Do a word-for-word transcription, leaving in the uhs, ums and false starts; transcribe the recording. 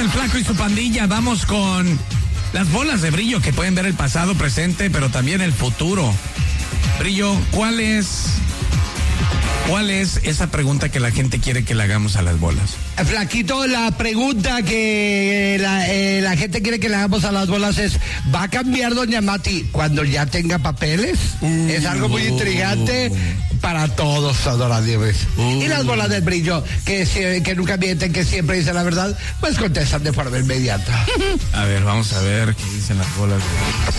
el Flaco y su pandilla. Vamos con las bolas de brillo que pueden ver el pasado, presente, pero también el futuro. Brillo, ¿cuál es, cuál es esa pregunta que la gente quiere que le hagamos a las bolas? Flaquito, la pregunta que la, eh, la gente quiere que le hagamos a las bolas es: ¿va a cambiar doña Mati cuando ya tenga papeles? Uh, es algo muy intrigante uh, para todos, todas las nieves. Uh, y las bolas del brillo, que, que nunca mienten, que siempre dicen la verdad, pues contestan de forma inmediata. A ver, vamos a ver qué dicen las bolas de brillo.